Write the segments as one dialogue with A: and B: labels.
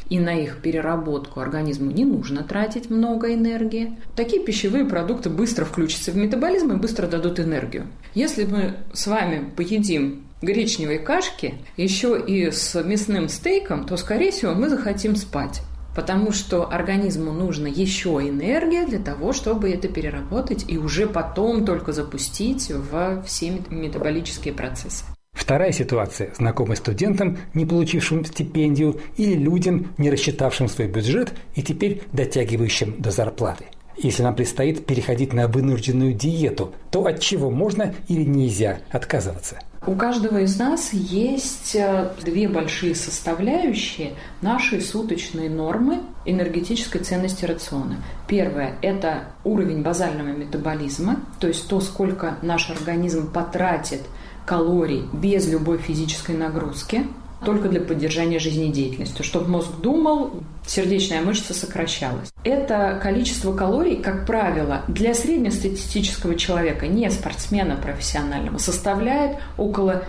A: и на их переработку организму не нужно тратить много энергии. Такие пищевые продукты быстро включатся в метаболизм и быстро дадут энергию. Если мы с вами поедим гречневой кашки еще и с мясным стейком, то, скорее всего, мы захотим спать. Потому что организму нужна еще энергия для того, чтобы это переработать и уже потом только запустить во все метаболические процессы.
B: Вторая ситуация знакома студентам, не получившим стипендию, или людям, не рассчитавшим свой бюджет и теперь дотягивающим до зарплаты. Если нам предстоит переходить на вынужденную диету, то от чего можно или нельзя отказываться?
A: У каждого из нас есть две большие составляющие нашей суточной нормы энергетической ценности рациона. Первое – это уровень базального метаболизма, то есть то, сколько наш организм потратит калорий без любой физической нагрузки, только для поддержания жизнедеятельности, чтобы мозг думал, сердечная мышца сокращалась. Это количество калорий, как правило, для среднестатистического человека, не спортсмена профессионального, составляет около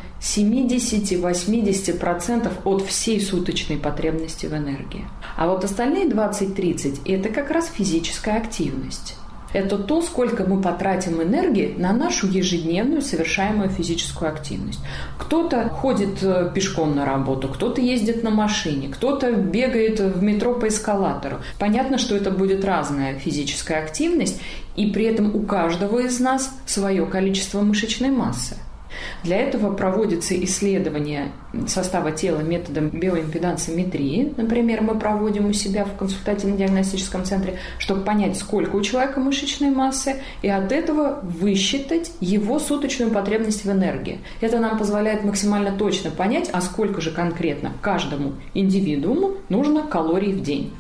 A: 70-80% от всей суточной потребности в энергии. А вот остальные 20-30% – это как раз физическая активность. Это то, сколько мы потратим энергии на нашу ежедневную совершаемую физическую активность. Кто-то ходит пешком на работу, кто-то ездит на машине, кто-то бегает в метро по эскалатору. Понятно, что это будет разная физическая активность, и при этом у каждого из нас свое количество мышечной массы. Для этого проводится исследование состава тела методом биоимпедансометрии. Например, мы проводим у себя в консультативно-диагностическом центре, чтобы понять, сколько у человека мышечной массы, и от этого высчитать его суточную потребность в энергии. Это нам позволяет максимально точно понять, а сколько же конкретно каждому индивидууму нужно калорий в день.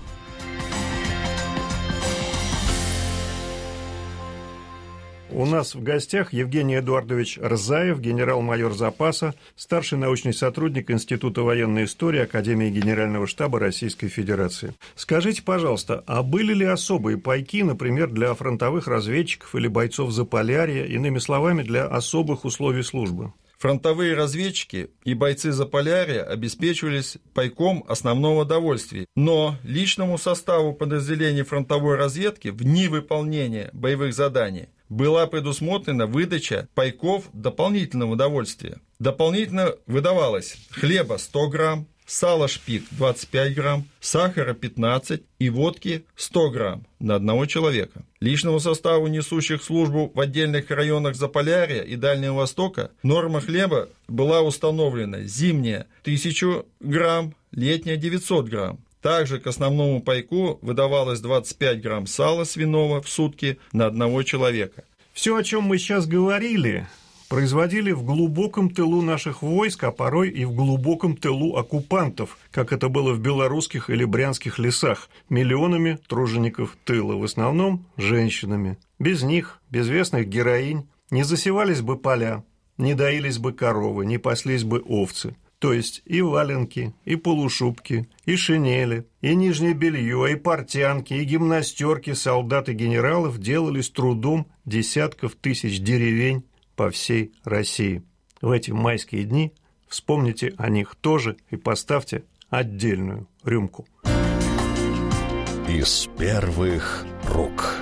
C: У нас в гостях Евгений Эдуардович Рзаев, генерал-майор запаса, старший научный сотрудник Института военной истории Академии Генерального штаба Российской Федерации. Скажите, пожалуйста, а были ли особые пайки, например, для фронтовых разведчиков или бойцов Заполярья, иными словами, для особых условий службы?
D: Фронтовые разведчики и бойцы Заполярья обеспечивались пайком основного довольствия, но личному составу подразделений фронтовой разведки в дни выполнения боевых заданий была предусмотрена выдача пайков дополнительного довольствия. Дополнительно выдавалось хлеба 100 грамм, сала шпик 25 грамм, сахара 15 и водки 100 грамм на одного человека. Личному составу, несущих службу в отдельных районах Заполярья и Дальнего Востока, норма хлеба была установлена зимняя 1000 грамм, летняя 900 грамм. Также к основному пайку выдавалось 25 грамм сала свиного в сутки на одного человека.
C: Все, о чем мы сейчас говорили, производили в глубоком тылу наших войск, а порой и в глубоком тылу оккупантов, как это было в белорусских или брянских лесах, миллионами тружеников тыла, в основном женщинами. Без них, безвестных героинь, не засевались бы поля, не доились бы коровы, не паслись бы овцы. То есть и валенки, и полушубки, и шинели, и нижнее белье, и портянки, и гимнастерки солдат и генералов делали с трудом десятков тысяч деревень по всей России. В эти майские дни вспомните о них тоже и поставьте отдельную рюмку.
E: Из первых рук.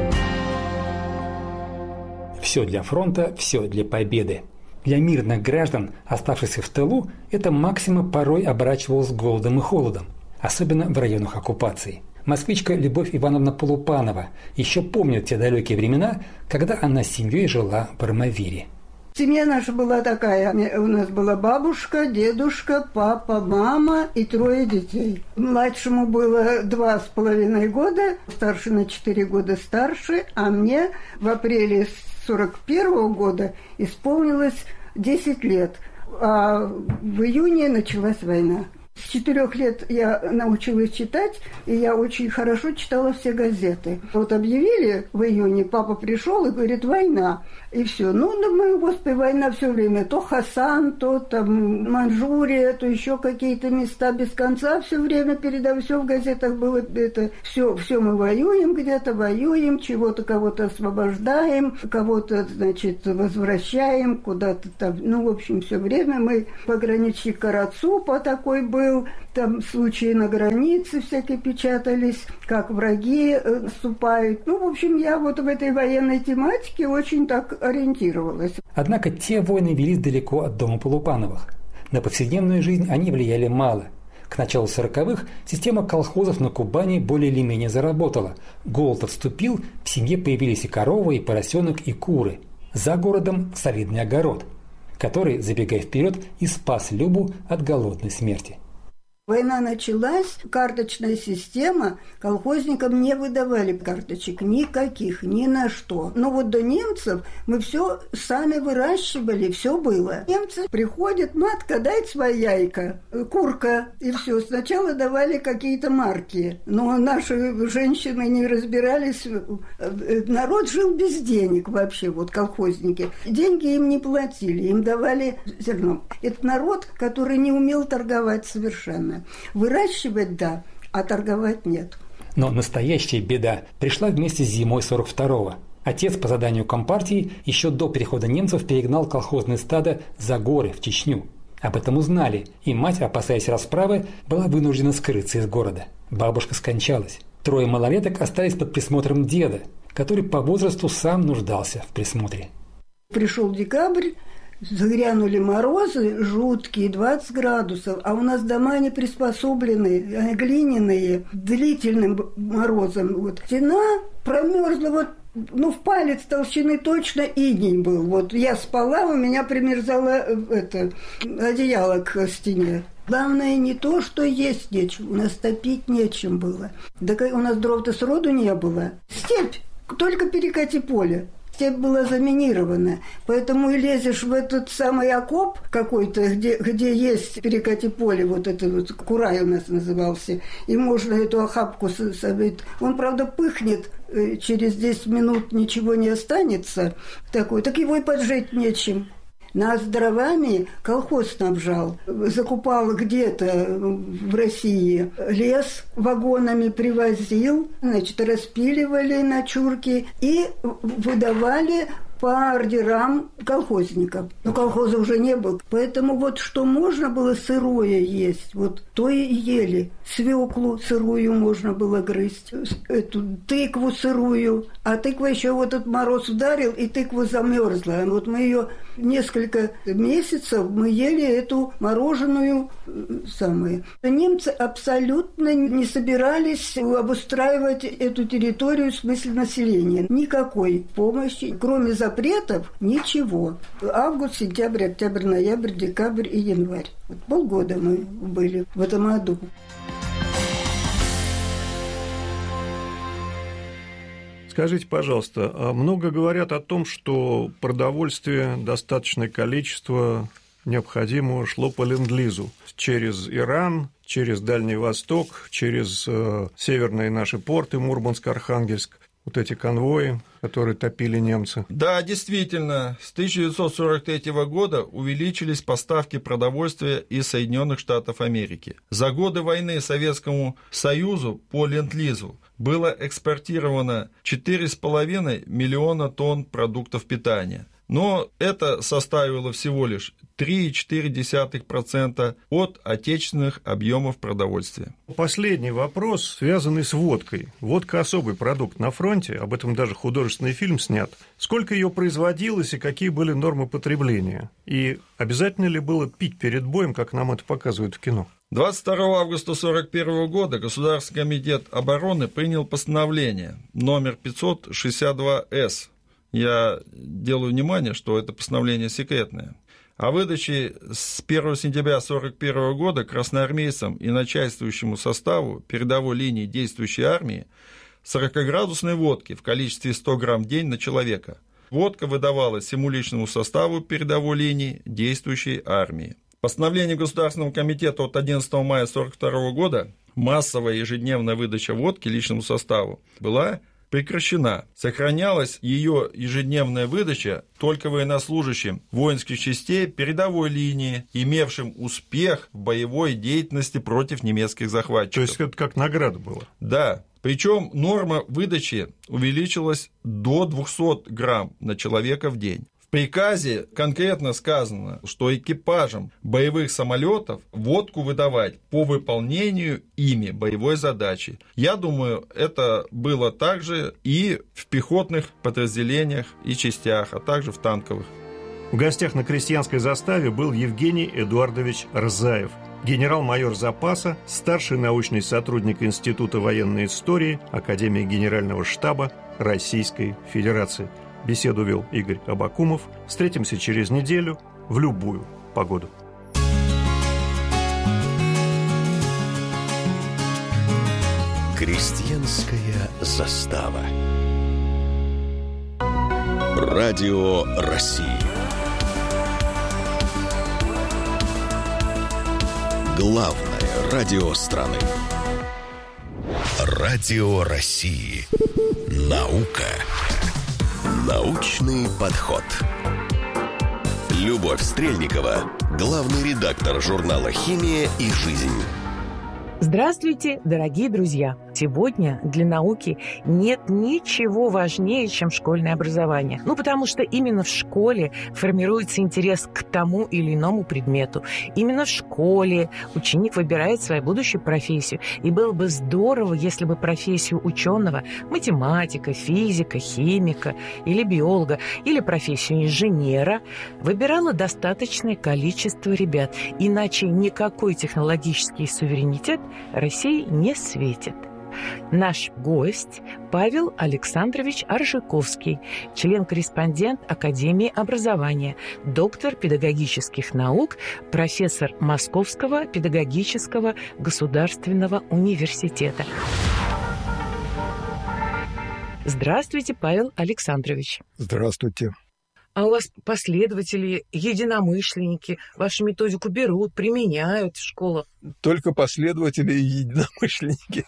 B: Все для фронта, все для победы. Для мирных граждан, оставшихся в тылу, это максима порой оборачивалось голодом и холодом, особенно в районах оккупации. Москвичка Любовь Ивановна Полупанова еще помнит те далекие времена, когда она с семьей жила в Армавире.
F: Семья наша была такая. У нас была бабушка, дедушка, папа, мама и 3 детей. Младшему было 2,5 года, старший на 4 года старше, а мне в апреле 1941 года исполнилось 10 лет. А в июне началась война. С 4 лет я научилась читать, и я очень хорошо читала все газеты. Вот объявили в июне, папа пришел и говорит: война. И все. Ну, думаю, господи, война все время. То Хасан, то там Манчжурия, то еще какие-то места без конца все время передавали. Все в газетах было это. Все мы воюем где-то, воюем, чего-то кого-то освобождаем, кого-то, значит, возвращаем куда-то там. Ну, в общем, все время мы пограничник Карацупа такой был. был, там случаи на границе всякие печатались, как враги наступают. Ну, в общем, я вот в этой военной тематике очень так ориентировалась.
B: Однако те войны велись далеко от дома Полупановых. На повседневную жизнь они влияли мало. К началу 40-х система колхозов на Кубани более или менее заработала. Голод отступил, в семье появились и корова, и поросенок, и куры. За городом солидный огород, который, забегая вперед, и спас Любу от голодной смерти.
F: Война началась, карточная система, колхозникам не выдавали карточек никаких, ни на что. Но вот до немцев мы все сами выращивали, все было. Немцы приходят, матка, дай свои яйка, курка, и все. Сначала давали какие-то марки, но наши женщины не разбирались. Народ жил без денег вообще, вот колхозники. Деньги им не платили, им давали зерно. Это народ, который не умел торговать совершенно. Выращивать – да, а торговать – нет.
B: Но настоящая беда пришла вместе с зимой 42-го. Отец по заданию Компартии еще до перехода немцев перегнал колхозное стадо за горы в Чечню. Об этом узнали, и мать, опасаясь расправы, была вынуждена скрыться из города. Бабушка скончалась. 3 малолеток остались под присмотром деда, который по возрасту сам нуждался в присмотре.
F: Пришел декабрь. Загрянули морозы жуткие, 20 градусов, а у нас дома не приспособлены, глиняные, длительным морозом. Вот. Стена промерзла, вот, в палец толщины точно иней был. Вот я спала, у меня примерзало одеяло к стене. Главное не то, что есть нечем, у нас топить нечем было. Да у нас дров-то сроду не было. Степь, только перекати поле. Степь была заминирована, поэтому и лезешь в этот самый окоп какой-то, где есть перекати поле, вот это вот курай у нас назывался, и можно эту охапку собить. Он, правда, пыхнет, через 10 минут ничего не останется, такой, так его и поджечь нечем. Нас дровами колхоз снабжал, закупал где-то в России лес, вагонами привозил, распиливали на чурки и выдавали по ордерам колхозников. Но колхоза уже не было. Поэтому вот что можно было сырое есть, вот то и ели. Свеклу сырую можно было грызть, эту тыкву сырую. А тыква еще вот этот мороз ударил, и тыква замерзла. Вот мы ее несколько месяцев мы ели эту мороженую самую. Немцы абсолютно не собирались обустраивать эту территорию в смысле населения. Никакой помощи, кроме запретов, ничего. Август, сентябрь, октябрь, ноябрь, декабрь и январь. Вот полгода мы были в этом аду.
C: Скажите, пожалуйста, много говорят о том, что продовольствие, достаточное количество необходимого шло по ленд-лизу через Иран, через Дальний Восток, через северные наши порты, Мурманск, Архангельск, вот эти конвои, которые топили немцы.
D: Да, действительно, с 1943 года увеличились поставки продовольствия из Соединенных Штатов Америки. За годы войны Советскому Союзу по ленд-лизу было экспортировано 4,5 миллиона тонн продуктов питания. Но это составило всего лишь 3,4% от отечественных объемов продовольствия.
C: Последний вопрос, связанный с водкой. Водка – особый продукт на фронте, об этом даже художественный фильм снят. Сколько ее производилось и какие были нормы потребления? И обязательно ли было пить перед боем, как нам это показывают в кино?
D: 22 августа 1941 года Государственный комитет обороны принял постановление номер 562-С. Я делаю внимание, что это постановление секретное. О выдаче с 1 сентября 1941 года красноармейцам и начальствующему составу передовой линии действующей армии 40-градусной водки в количестве 100 грамм в день на человека. Водка выдавалась всему личному составу передовой линии действующей армии. Постановлением Государственного комитета от 11 мая 1942 года массовая ежедневная выдача водки личному составу была прекращена. Сохранялась ее ежедневная выдача только военнослужащим воинских частей передовой линии, имевшим успех в боевой деятельности против немецких захватчиков.
C: То есть это как награда была?
D: Да. Причем норма выдачи увеличилась до 200 грамм на человека в день. В приказе конкретно сказано, что экипажам боевых самолетов водку выдавать по выполнению ими боевой задачи. Я думаю, это было также и в пехотных подразделениях и частях, а также в танковых.
C: В гостях на крестьянской заставе был Евгений Эдуардович Рзаев, генерал-майор запаса, старший научный сотрудник Института военной истории Академии Генерального штаба Российской Федерации. Беседу вел Игорь Абакумов. Встретимся через неделю в любую погоду.
E: Крестьянская застава. Радио России. Главное радио страны. Радио России. Наука. Научный подход. Любовь Стрельникова, главный редактор журнала «Химия и жизнь».
G: Здравствуйте, дорогие друзья! Сегодня для науки нет ничего важнее, чем школьное образование. Потому что именно в школе формируется интерес к тому или иному предмету. Именно в школе ученик выбирает свою будущую профессию. И было бы здорово, если бы профессию ученого, математика, физика, химика или биолога, или профессию инженера выбирало достаточное количество ребят. Иначе никакой технологический суверенитет России не светит. Наш гость Павел Александрович Аржиковский, член-корреспондент Академии образования, доктор педагогических наук, профессор Московского педагогического государственного университета. Здравствуйте, Павел Александрович.
H: Здравствуйте.
G: А у вас последователи, единомышленники вашу методику берут, применяют в школах?
H: Только последователи и единомышленники.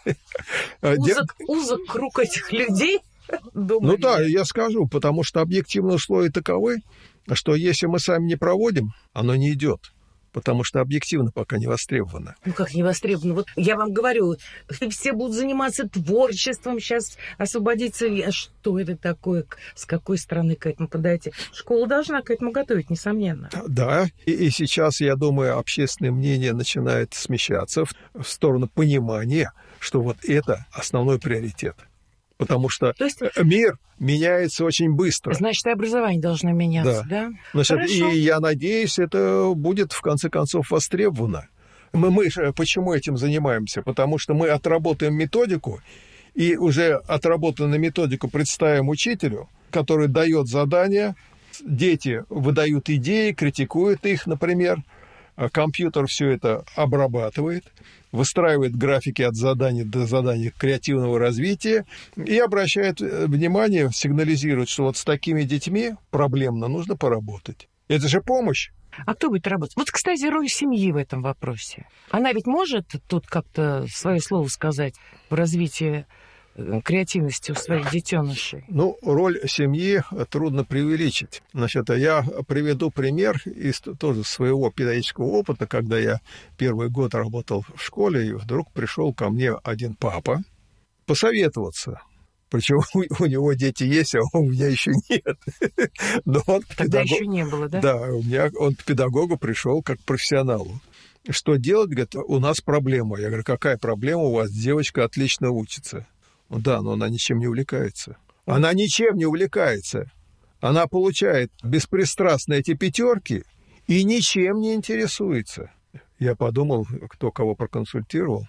G: Узок круг этих людей?
H: Ну да, я скажу, потому что объективные условия таковы, что если мы сами не проводим, оно не идет. Потому что объективно пока не востребовано.
G: Как не востребовано? Вот я вам говорю, все будут заниматься творчеством, сейчас освободиться. Что это такое? С какой стороны к этому подойти? Школа должна к этому готовить, несомненно.
H: Да, и сейчас, я думаю, общественное мнение начинает смещаться в сторону понимания, что вот это основной приоритет. Потому что мир меняется очень быстро.
G: Значит, и образование должно меняться, да?
H: Значит, и я надеюсь, это будет в конце концов востребовано. Мы почему этим занимаемся? Потому что мы отработаем методику, и уже отработанную методику представим учителю, который дает задания, дети выдают идеи, критикуют их, например, компьютер все это обрабатывает, выстраивает графики от заданий до заданий креативного развития и обращает внимание, сигнализирует, что вот с такими детьми проблемно, нужно поработать. Это же помощь.
G: А кто будет работать? Вот, кстати, роль семьи в этом вопросе. Она ведь может тут как-то свое слово сказать в развитии креативности у своих детенышей?
H: Ну, роль семьи трудно преувеличить. Значит, я приведу пример из тоже своего педагогического опыта, когда я первый год работал в школе, и вдруг пришел ко мне один папа посоветоваться. Причем у него дети есть, а у меня еще нет. Но он
G: тогда еще не было, да?
H: Да, он к педагогу пришел как к профессионалу. Что делать? Говорит, у нас проблема. Я говорю, какая проблема? У вас девочка отлично учится. Да, но она ничем не увлекается. Она ничем не увлекается. Она получает беспристрастно эти пятерки и ничем не интересуется. Я подумал, кто кого проконсультировал.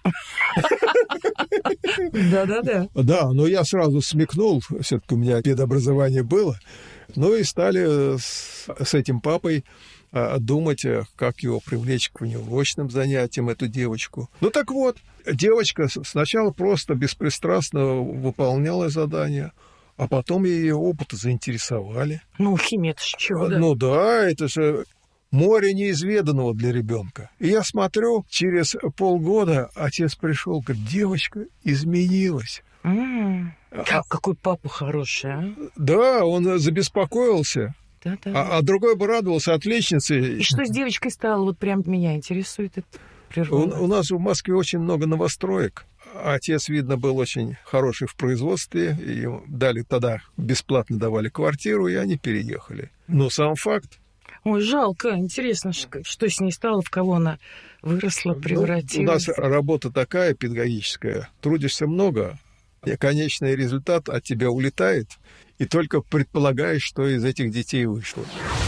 G: Да-да-да.
H: Да, но я сразу смекнул, все-таки у меня педобразование было. Ну и стали с этим папой думать, как его привлечь к внеурочным занятиям, эту девочку. Ну так вот, девочка сначала просто беспристрастно выполняла задания, а потом ее опыты заинтересовали.
G: Ну, химия, это же чего, да?
H: Ну да, это же море неизведанного для ребенка. И я смотрю, через полгода отец пришел, говорит, девочка изменилась.
G: Какой папа хороший, а?
H: Да, он забеспокоился. А другой бы радовался отличнице.
G: И что с девочкой стало? Вот прям меня интересует это прервало.
H: У нас в Москве очень много новостроек. Отец, видно, был очень хороший в производстве. И дали тогда, бесплатно давали квартиру, и они переехали. Но сам факт.
G: Ой, жалко. Интересно, что с ней стало, в кого она выросла, превратилась.
H: У нас работа такая педагогическая. Трудишься много, и конечный результат от тебя улетает, и только предполагаешь, что из этих детей вышло.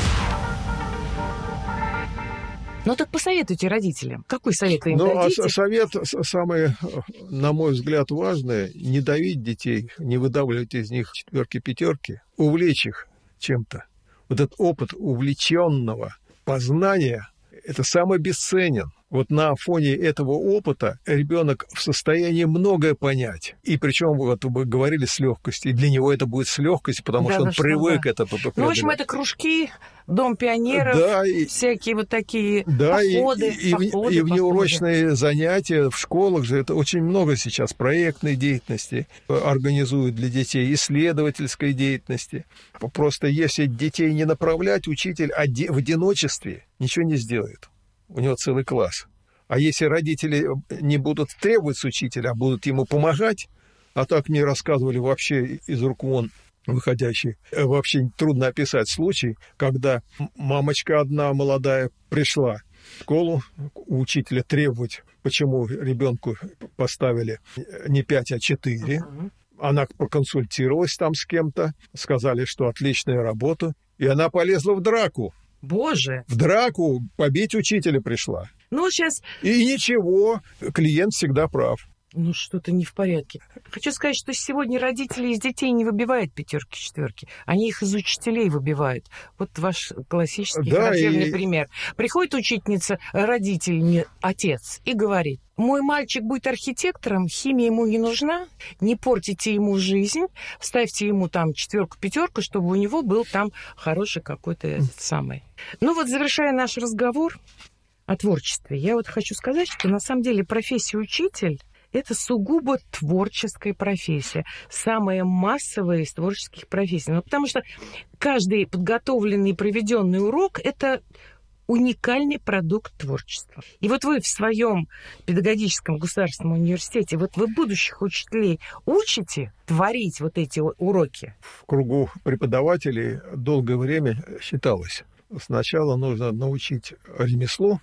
G: Ну так посоветуйте родителям. Какой совет вы им дадите?
H: Совет самый, на мой взгляд, важный: не давить детей, не выдавливать из них четверки-пятерки, увлечь их чем-то. Вот этот опыт увлеченного познания – это самый бесценен. Вот на фоне этого опыта ребенок в состоянии многое понять. И причем, вот вы говорили, с легкостью. И для него это будет с легкостью, потому что он привык это преодолевать.
G: Ну, в общем, это кружки, Дом пионеров, да, всякие вот такие походы.
H: И внеурочные занятия в школах же, это очень много сейчас проектной деятельности организуют для детей, исследовательской деятельности. Просто если детей не направлять, учитель в одиночестве ничего не сделает. У него целый класс. А если родители не будут требовать с учителя, а будут ему помогать, а так мне рассказывали вообще из рук вон выходящий, вообще трудно описать случай, когда мамочка одна молодая пришла в школу у учителя требовать, почему ребенку поставили не 5, а 4. Она проконсультировалась там с кем-то, сказали, что отличная работа, и она полезла в драку.
G: Боже!
H: В драку побить учителя пришла.
G: Ну, сейчас...
H: И ничего, клиент всегда прав.
G: Ну, что-то не в порядке. Хочу сказать, что сегодня родители из детей не выбивают 5, 4. Они их из учителей выбивают. Вот ваш классический характерный пример. Приходит учительница, родитель, отец, и говорит: мой мальчик будет архитектором, химия ему не нужна, не портите ему жизнь, ставьте ему там 4, 5, чтобы у него был там хороший какой-то самый. Ну вот, завершая наш разговор о творчестве, я вот хочу сказать, что на самом деле профессия учитель – это сугубо творческая профессия, самая массовая из творческих профессий. Ну, потому что каждый подготовленный и проведенный урок – это уникальный продукт творчества. И вот вы в своем педагогическом государственном университете, вот вы будущих учителей учите творить вот эти уроки?
H: В кругу преподавателей долгое время считалось: сначала нужно научить ремеслу,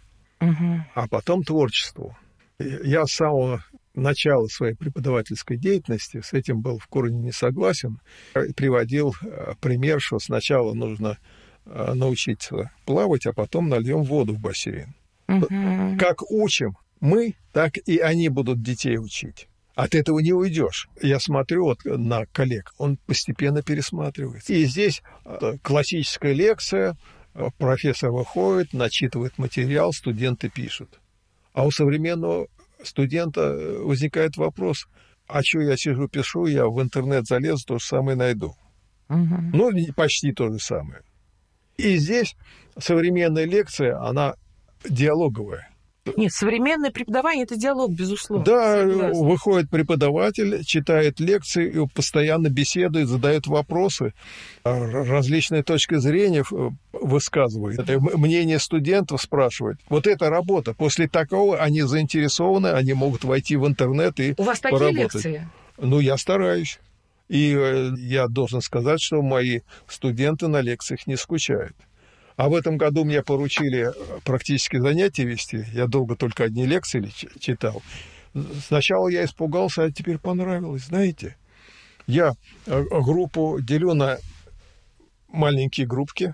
H: а потом творчеству. Я с самого начала своей преподавательской деятельности с этим был в корне не согласен. Приводил пример, что сначала нужно научиться плавать, а потом нальем воду в бассейн. Как учим мы, так и они будут детей учить. От этого не уйдешь. Я смотрю вот на коллег, он постепенно пересматривается. И здесь классическая лекция, профессор выходит, начитывает материал, студенты пишут. А у современного студента возникает вопрос: а что я сижу, пишу, я в интернет залезу, то же самое найду. Ну, почти то же самое. И здесь современная лекция, она диалоговая.
G: Нет, современное преподавание – это диалог, безусловно.
H: Да, выходит преподаватель, читает лекции, и постоянно беседует, задает вопросы, различные точки зрения высказывает. Мнение студентов спрашивает. Вот эта работа. После такого они заинтересованы, они могут войти в интернет и поработать.
G: У вас такие лекции?
H: Ну, я стараюсь. И я должен сказать, что мои студенты на лекциях не скучают. А в этом году мне поручили практически занятия вести. Я долго только одни лекции читал. Сначала я испугался, а теперь понравилось. Знаете, я группу делю на маленькие группки,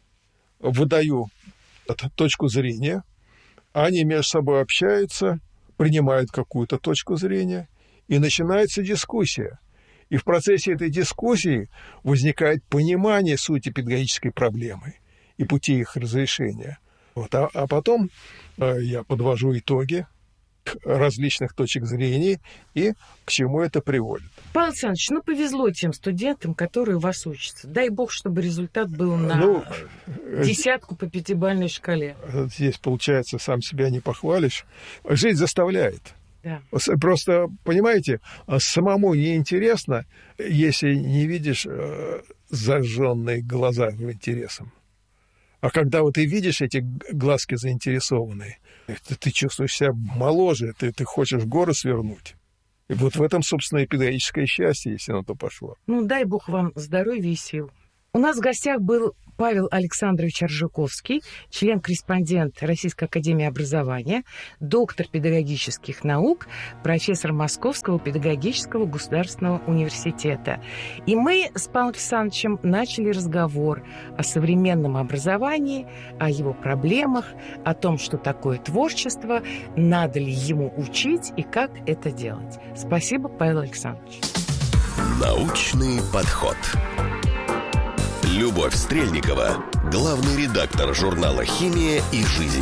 H: выдаю точку зрения, они между собой общаются, принимают какую-то точку зрения, и начинается дискуссия. И в процессе этой дискуссии возникает понимание сути педагогической проблемы и пути их разрешения. Вот. А потом я подвожу итоги различных точек зрения и к чему это приводит.
G: Павел Александрович, ну повезло тем студентам, которые у вас учатся. Дай бог, чтобы результат был на 10 по 5-бальной шкале.
H: Здесь, получается, сам себя не похвалишь. Жизнь заставляет.
G: Да.
H: Просто, понимаете, самому неинтересно, если не видишь зажженные глаза интересом. А когда вот ты видишь эти глазки заинтересованные, ты чувствуешь себя моложе, ты хочешь горы свернуть. И вот в этом, собственно, и педагогическое счастье, если на то пошло.
G: Ну, дай бог вам здоровья и сил. У нас в гостях был Павел Александрович Аржуковский, член-корреспондент Российской академии образования, доктор педагогических наук, профессор Московского педагогического государственного университета. И мы с Павлом Александровичем начали разговор о современном образовании, о его проблемах, о том, что такое творчество, надо ли ему учить и как это делать. Спасибо, Павел Александрович.
E: Научный подход. Любовь Стрельникова, главный редактор журнала «Химия и жизнь».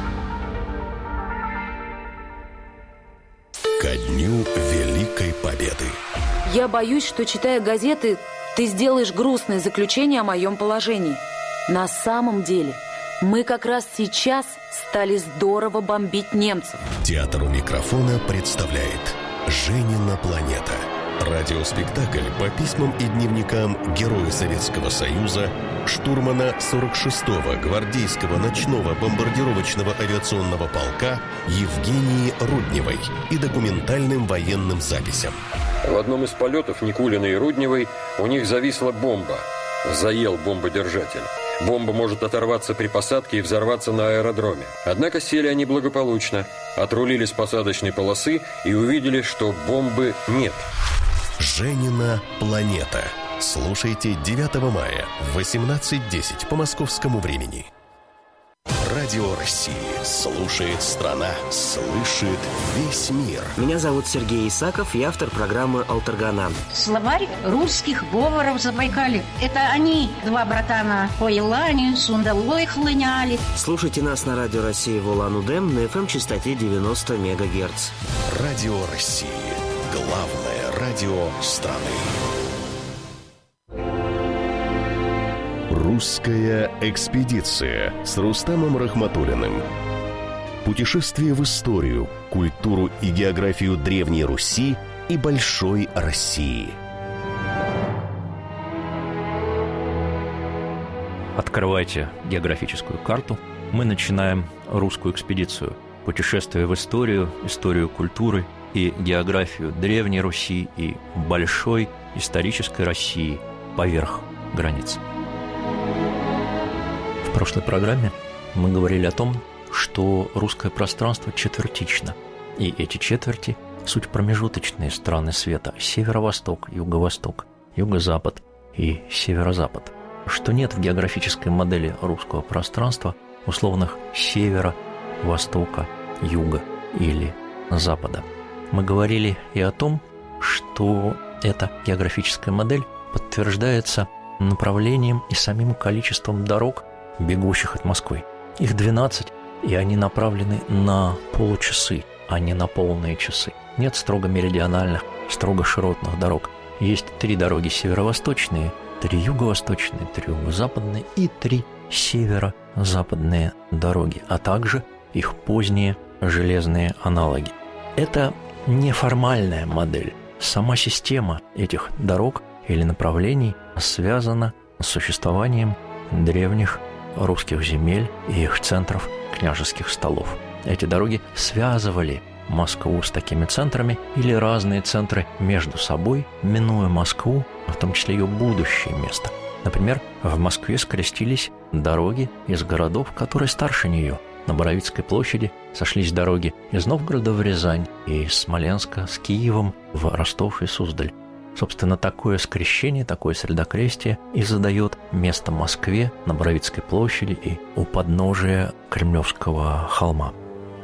E: Ко дню Великой Победы.
I: Я боюсь, что, читая газеты, ты сделаешь грустное заключение о моем положении. На самом деле, мы как раз сейчас стали здорово бомбить немцев.
E: Театр у микрофона представляет «Женина планета». Радиоспектакль по письмам и дневникам героя Советского Союза, штурмана 46-го гвардейского ночного бомбардировочного авиационного полка Евгении Рудневой и документальным военным записям.
J: В одном из полетов Никулиной и Рудневой у них зависла бомба. Заел бомбодержатель. Бомба может оторваться при посадке и взорваться на аэродроме. Однако сели они благополучно, отрулили с посадочной полосы и увидели, что бомбы нет.
E: «Женина планета». Слушайте 9 мая в 18:10 по московскому времени. Радио России. Слушает страна. Слышит весь мир.
K: Меня зовут Сергей Исаков, я автор программы «Алтаргана».
L: Словарь русских говоров Забайкалья. Это они, два братана, по Елане, сундалой хлыняли.
K: Слушайте нас на Радио России в Улан-Удэ на FM-частоте 90 МГц.
E: Радио России. Главное радио страны. Русская экспедиция с Рустамом Рахматуллиным. Путешествие в историю, культуру и географию Древней Руси и Большой России.
M: Открывайте географическую карту. Мы начинаем русскую экспедицию. Путешествие в историю, историю культуры и географию Древней Руси и Большой исторической России поверх границ. В прошлой программе мы говорили о том, что русское пространство четвертично, и эти четверти – суть промежуточные страны света – северо-восток, юго-восток, юго-запад и северо-запад, что нет в географической модели русского пространства условных севера, востока, юга или запада. Мы говорили и о том, что эта географическая модель подтверждается направлением и самим количеством дорог, бегущих от Москвы. Их 12, и они направлены на получасы, а не на полные часы. Нет строго меридиональных, строго широтных дорог. Есть 3 дороги северо-восточные, 3 юго-восточные, 3 юго-западные и 3 северо-западные дороги, а также их поздние железные аналоги. Это неформальная модель. Сама система этих дорог или направлений связана с существованием древних русских земель и их центров княжеских столов. Эти дороги связывали Москву с такими центрами или разные центры между собой, минуя Москву, в том числе ее будущее место. Например, в Москве скрестились дороги из городов, которые старше нее. На Боровицкой площади сошлись дороги из Новгорода в Рязань и из Смоленска с Киевом в Ростов и Суздаль. Собственно, такое скрещение, такое средокрестие и задает место Москве на Боровицкой площади и у подножия Кремлевского холма.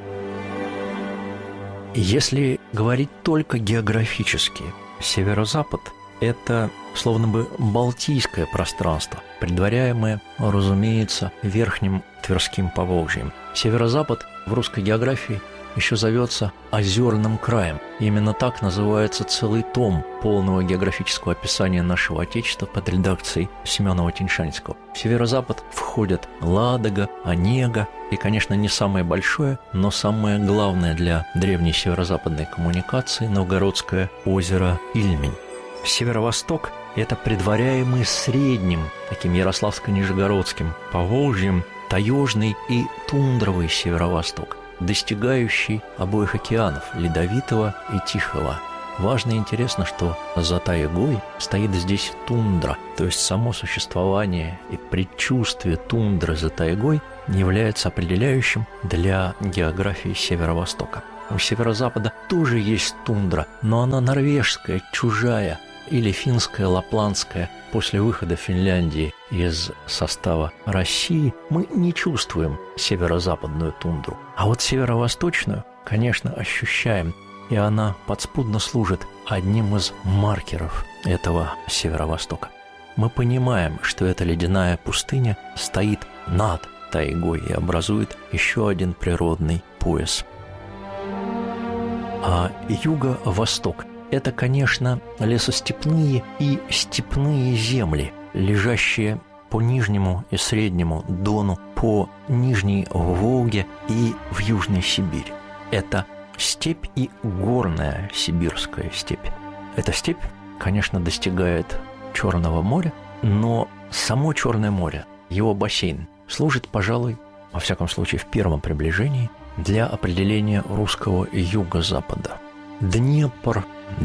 M: Если говорить только географически, северо-запад – это словно бы Балтийское пространство, предваряемое, разумеется, Верхним Тверским Поволжьем. Северо-запад в русской географии еще зовется озерным краем. Именно так называется целый том полного географического описания нашего Отечества под редакцией Семенова-Тиньшанского. В северо-запад входят Ладога, Онега и, конечно, не самое большое, но самое главное для древней северо-западной коммуникации Новгородское озеро Ильмень. Северо-восток – это предваряемый средним, таким Ярославско-Нижегородским Поволжьем, таежный и тундровый северо-восток, достигающий обоих океанов – Ледовитого и Тихого. Важно и интересно, что за тайгой стоит здесь тундра, то есть само существование и предчувствие тундры за тайгой является определяющим для географии Северо-Востока. У Северо-Запада тоже есть тундра, но она норвежская, чужая, или финская, лапландская. После выхода Финляндии из состава России мы не чувствуем северо-западную тундру. А вот северо-восточную, конечно, ощущаем, и она подспудно служит одним из маркеров этого Северо-Востока. Мы понимаем, что эта ледяная пустыня стоит над тайгой и образует еще один природный пояс. А юго-восток – это, конечно, лесостепные и степные земли, лежащие по Нижнему и Среднему Дону, по Нижней Волге и в Южной Сибири. Это степь и горная сибирская степь. Эта степь, конечно, достигает Черного моря, но само Черное море, его бассейн, служит, пожалуй, во всяком случае в первом приближении, для определения русского юго-запада. Днепр,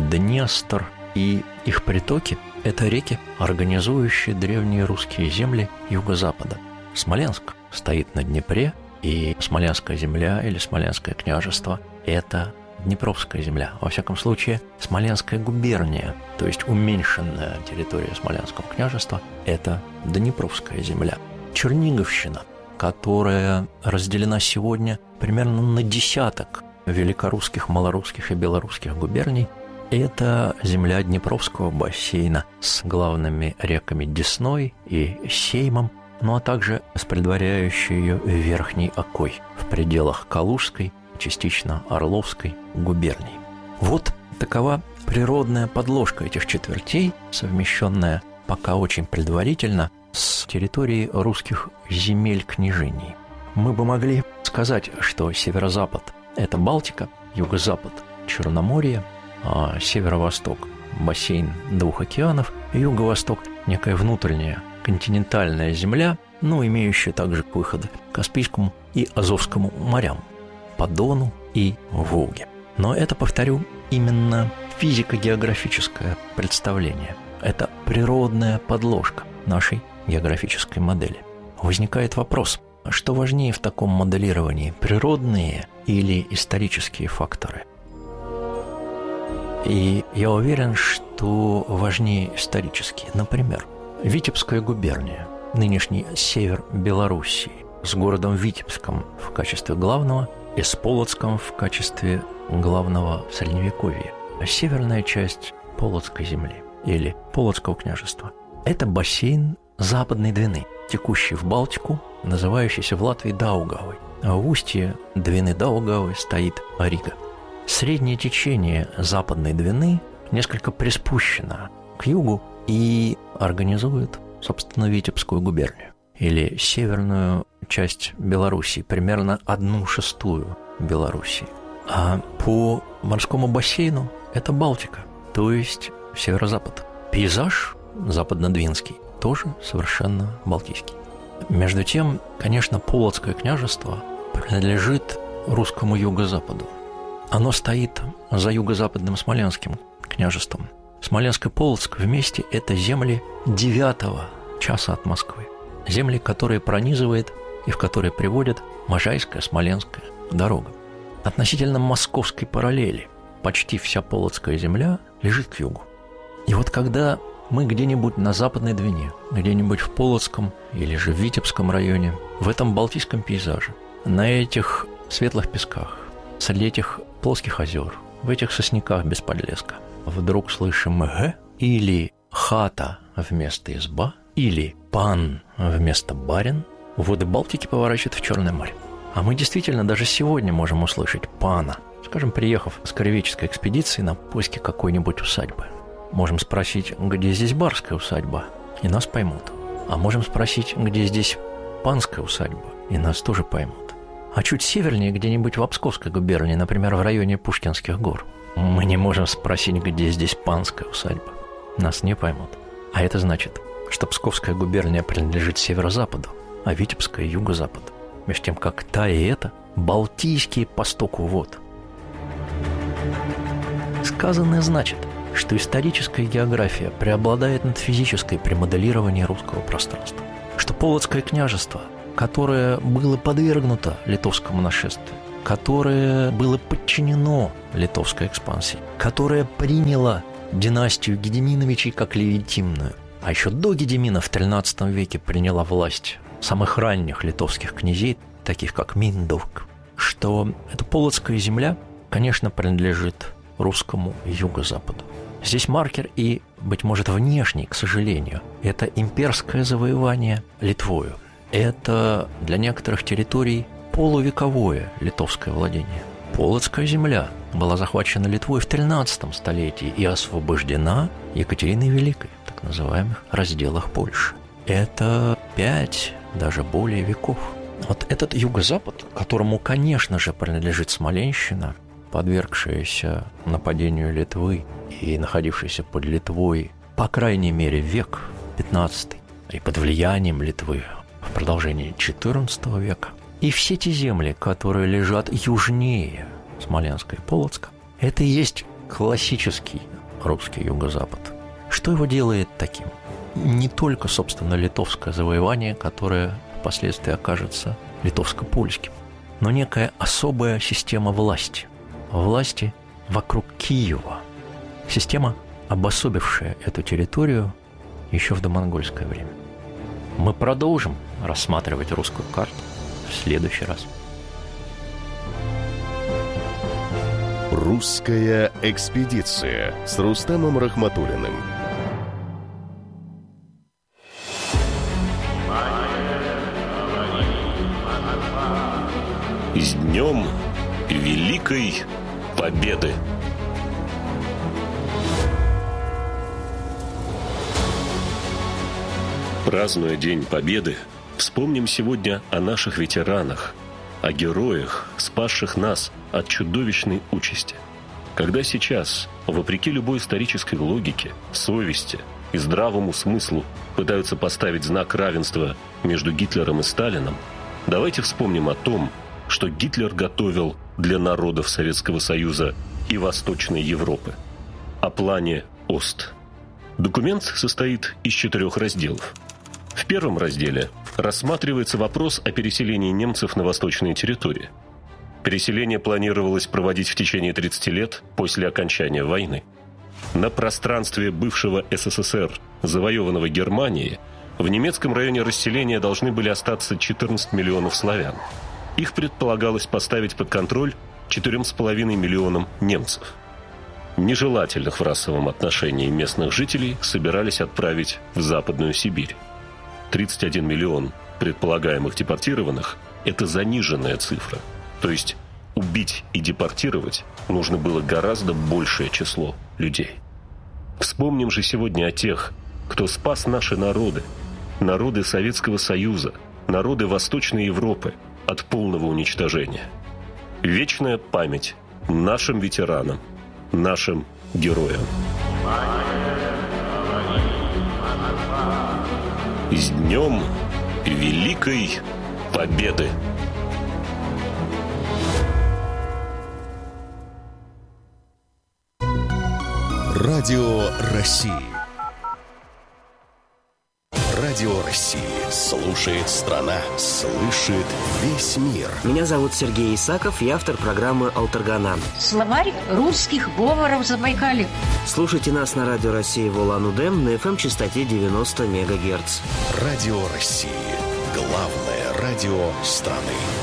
M: Днестр и их притоки – это реки, организующие древние русские земли юго-запада. Смоленск стоит на Днепре, и Смоленская земля или Смоленское княжество – это Днепровская земля. Во всяком случае, Смоленская губерния, то есть уменьшенная территория Смоленского княжества – это Днепровская земля. Черниговщина, которая разделена сегодня примерно на десяток великорусских, малорусских и белорусских губерний, это земля Днепровского бассейна с главными реками Десной и Сеймом, ну а также с предваряющей ее Верхней Окой в пределах Калужской, частично Орловской губерний. Вот такова природная подложка этих четвертей, совмещенная пока очень предварительно с территорией русских земель-княжений. Мы бы могли сказать, что северо-запад – это Балтика, юго-запад – Черноморье, а северо-восток – бассейн двух океанов, и юго-восток – некая внутренняя континентальная земля, но имеющая также выходы к Каспийскому и Азовскому морям, по Дону и Волге. Но это, повторю, именно физико-географическое представление. Это природная подложка нашей географической модели. Возникает вопрос, что важнее в таком моделировании – природные или исторические факторы? И я уверен, что важнее исторические. Например, Витебская губерния, нынешний север Белоруссии, с городом Витебском в качестве главного и с Полоцком в качестве главного в Средневековье, а северная часть Полоцкой земли или Полоцкого княжества – это бассейн Западной Двины, текущий в Балтику, называющийся в Латвии Даугавой, а в устье Двины Даугавы стоит Рига. Среднее течение Западной Двины несколько приспущено к югу и организует, собственно, Витебскую губернию, или северную часть Белоруссии, примерно 1/6 Белоруссии. А по морскому бассейну это Балтика, то есть северо-запад. Пейзаж западно-двинский тоже совершенно балтийский. Между тем, конечно, Полоцкое княжество принадлежит русскому юго-западу. Оно стоит за юго-западным Смоленским княжеством. Смоленск и Полоцк вместе – это земли 9-го часа от Москвы. Земли, которые пронизывает и в которые приводит Можайская, Смоленская дорога. Относительно московской параллели почти вся Полоцкая земля лежит к югу. И вот когда мы где-нибудь на Западной Двине, где-нибудь в Полоцком или же в Витебском районе, в этом балтийском пейзаже, на этих светлых песках, среди этих плоских озер, в этих сосняках без подлеска, вдруг слышим «г» или «хата» вместо «изба», или «пан» вместо «барин», воды Балтики поворачивают в Черное море. А мы действительно даже сегодня можем услышать «пана», скажем, приехав с краеведческой экспедиции на поиски какой-нибудь усадьбы. Можем спросить, где здесь барская усадьба, и нас поймут. А можем спросить, где здесь панская усадьба, и нас тоже поймут. А чуть севернее, где-нибудь в Псковской губернии, например, в районе Пушкинских гор, мы не можем спросить, где здесь панская усадьба. Нас не поймут. А это значит, что Псковская губерния принадлежит северо-западу, а Витебская – юго-западу. Между тем, как та и эта – балтийские по стоку вод. С Сказанное значит, что историческая география преобладает над физической при моделировании русского пространства, что Полоцкое княжество, которое было подвергнуто литовскому нашествию, которое было подчинено литовской экспансии, которое приняло династию Гедеминовичей как легитимную, а еще до Гедемина в XIII веке приняла власть самых ранних литовских князей, таких как Миндауг, что эта Полоцкая земля, конечно, принадлежит русскому юго-западу. Здесь маркер и, быть может, внешний, к сожалению, это имперское завоевание Литвою. Это для некоторых территорий полувековое литовское владение. Полоцкая земля была захвачена Литвой в XIII столетии и освобождена Екатериной Великой в так называемых разделах Польши. Это 5, даже более веков. Вот этот юго-запад, которому, конечно же, принадлежит Смоленщина, подвергшаяся нападению Литвы и находившаяся под Литвой, по крайней мере, век XV, и под влиянием Литвы в продолжении XIV века. И все те земли, которые лежат южнее Смоленска и Полоцка, это и есть классический русский юго-запад. Что его делает таким? Не только, собственно, литовское завоевание, которое впоследствии окажется литовско-польским, но некая особая система власти. Власти вокруг Киева. Система, обособившая эту территорию еще в домонгольское время. Мы продолжим рассматривать русскую карту в следующий раз.
E: Русская экспедиция с Рустамом Рахматуллиным. С Днем Великой Победы! Празднуя День Победы, вспомним сегодня о наших ветеранах, о героях, спасших нас от чудовищной участи. Когда сейчас, вопреки любой исторической логике, совести и здравому смыслу, пытаются поставить знак равенства между Гитлером и Сталином, давайте вспомним о том, что Гитлер готовил для народов Советского Союза и Восточной Европы. О плане ОСТ. Документ состоит из 4 разделов. В первом разделе рассматривается вопрос о переселении немцев на восточные территории. Переселение планировалось проводить в течение 30 лет после окончания войны. На пространстве бывшего СССР, завоеванного Германией, в немецком районе расселения должны были остаться 14 миллионов славян. Их предполагалось поставить под контроль 4,5 миллионам немцев. Нежелательных в расовом отношении местных жителей собирались отправить в Западную Сибирь. 31 миллион предполагаемых депортированных – это заниженная цифра. То есть убить и депортировать нужно было гораздо большее число людей. Вспомним же сегодня о тех, кто спас наши народы, народы Советского Союза, народы Восточной Европы от полного уничтожения. Вечная память нашим ветеранам, нашим героям. С Днем Великой Победы! Радио России. Радио России. Слушает страна. Слышит весь мир.
K: Меня зовут Сергей Исаков, я автор программы «Алтаргана».
L: Словарь русских говоров Забайкалья.
K: Слушайте нас на Радио России в Улан-Удэ на FM-частоте 90 МГц.
E: Радио России. Главное радио страны.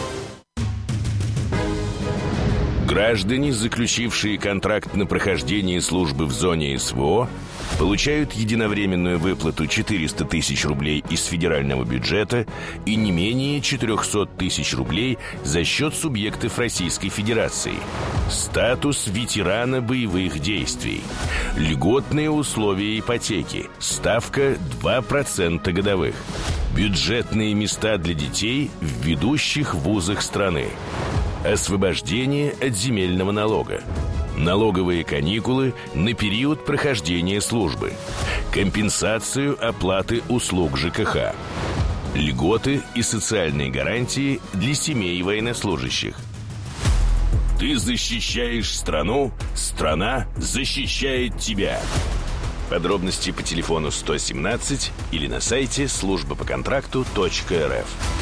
N: Граждане, заключившие контракт на прохождение службы в зоне СВО, получают единовременную выплату 400 тысяч рублей из федерального бюджета и не менее 400 тысяч рублей за счет субъектов Российской Федерации. Статус ветерана боевых действий. Льготные условия ипотеки. Ставка 2% годовых. Бюджетные места для детей в ведущих вузах страны. Освобождение от земельного налога. Налоговые каникулы на период прохождения службы. Компенсацию оплаты услуг ЖКХ. Льготы и социальные гарантии для семей военнослужащих. Ты защищаешь страну, страна защищает тебя. Подробности по телефону 117 или на сайте службапоконтракту.рф.